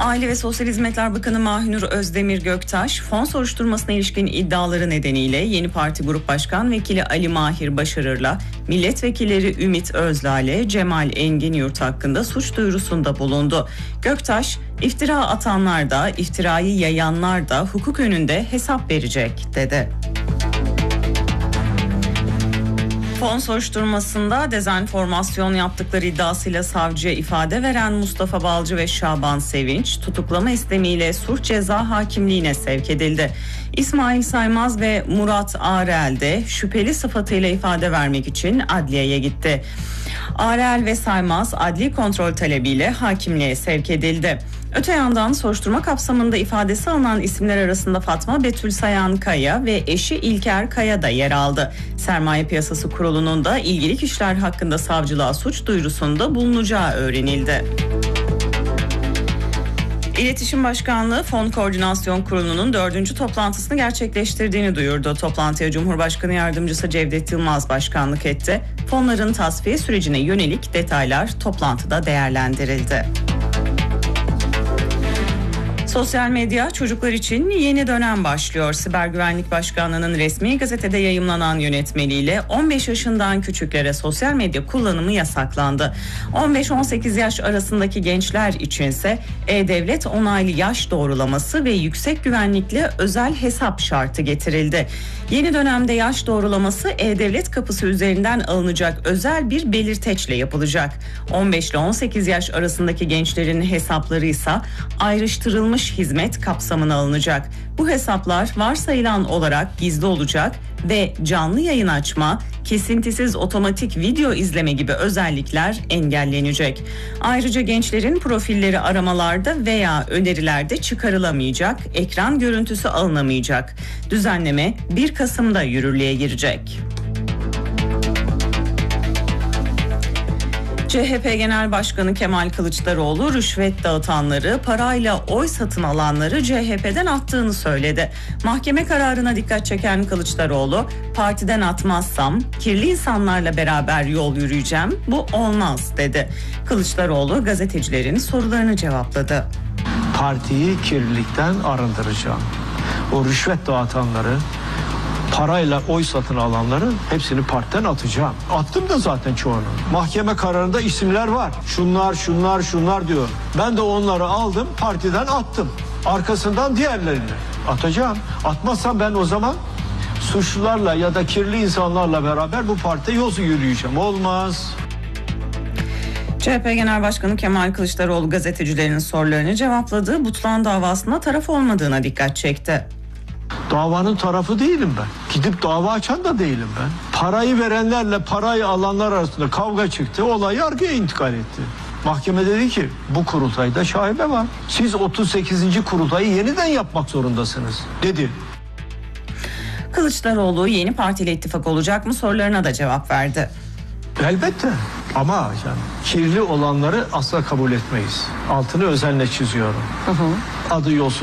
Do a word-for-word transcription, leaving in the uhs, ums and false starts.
Aile ve Sosyal Hizmetler Bakanı Mahinur Özdemir Göktaş, fon soruşturmasına ilişkin iddiaları nedeniyle Yeni Parti Grup Başkan Vekili Ali Mahir Başarır'la milletvekilleri Ümit Özlale, Cemal Enginyurt hakkında suç duyurusunda bulundu. Göktaş, iftira atanlar da, iftirayı yayanlar da hukuk önünde hesap verecek dedi. Fon soruşturmasında dezenformasyon yaptıkları iddiasıyla savcıya ifade veren Mustafa Balcı ve Şaban Sevinç tutuklama istemiyle Suç Ceza Hakimliğine sevk edildi. İsmail Saymaz ve Murat Arel de şüpheli sıfatıyla ifade vermek için adliyeye gitti. Arel ve Saymaz adli kontrol talebiyle hakimliğe sevk edildi. Öte yandan soruşturma kapsamında ifadesi alınan isimler arasında Fatma Betül Sayan Kaya ve eşi İlker Kaya da yer aldı. Sermaye Piyasası Kurulu'nun da ilgili kişiler hakkında savcılığa suç duyurusunda bulunacağı öğrenildi. İletişim Başkanlığı Fon Koordinasyon Kurulu'nun dördüncü toplantısını gerçekleştirdiğini duyurdu. Toplantıya Cumhurbaşkanı Yardımcısı Cevdet Yılmaz başkanlık etti. Fonların tasfiye sürecine yönelik detaylar toplantıda değerlendirildi. Sosyal medya çocuklar için yeni dönem başlıyor. Siber Güvenlik Başkanlığı'nın resmi gazetede yayımlanan yönetmeliğiyle on beş yaşından küçüklere sosyal medya kullanımı yasaklandı. on beş on sekiz yaş arasındaki gençler içinse E-Devlet onaylı yaş doğrulaması ve yüksek güvenlikli özel hesap şartı getirildi. Yeni dönemde yaş doğrulaması E-Devlet kapısı üzerinden alınacak özel bir belirteçle yapılacak. on beş ile on sekiz yaş arasındaki gençlerin hesapları ise ayrıştırılmış hizmet kapsamına alınacak. Bu hesaplar varsayılan olarak gizli olacak ve canlı yayın açma, kesintisiz otomatik video izleme gibi özellikler engellenecek. Ayrıca gençlerin profilleri aramalarda veya önerilerde çıkarılamayacak, ekran görüntüsü alınamayacak. Düzenleme bir Kasım'da yürürlüğe girecek. C H P Genel Başkanı Kemal Kılıçdaroğlu rüşvet dağıtanları, parayla oy satın alanları C H P'den attığını söyledi. Mahkeme kararına dikkat çeken Kılıçdaroğlu, partiden atmazsam kirli insanlarla beraber yol yürüyeceğim, bu olmaz dedi. Kılıçdaroğlu gazetecilerin sorularını cevapladı. Partiyi kirlilikten arındıracağım. O rüşvet dağıtanları, parayla oy satın alanları hepsini partiden atacağım. Attım da zaten çoğunu. Mahkeme kararında isimler var. Şunlar, şunlar, şunlar diyor. Ben de onları aldım, partiden attım. Arkasından diğerlerini atacağım. Atmazsam ben o zaman suçlularla ya da kirli insanlarla beraber bu partide yol yürüyeceğim. Olmaz. C H P Genel Başkanı Kemal Kılıçdaroğlu gazetecilerin sorularını cevapladı. Butlan davasına taraf olmadığına dikkat çekti. Davanın tarafı değilim ben. Gidip dava açan da değilim ben. Parayı verenlerle parayı alanlar arasında kavga çıktı. Olay yargıya intikal etti. Mahkeme dedi ki bu kurultayda şaibe var. Siz otuz sekizinci kurultayı yeniden yapmak zorundasınız dedi. Kılıçdaroğlu yeni partiyle ittifak olacak mı sorularına da cevap verdi. Elbette ama yani kirli olanları asla kabul etmeyiz. Altını özenle çiziyorum. Hı hı. Adı yolsuz.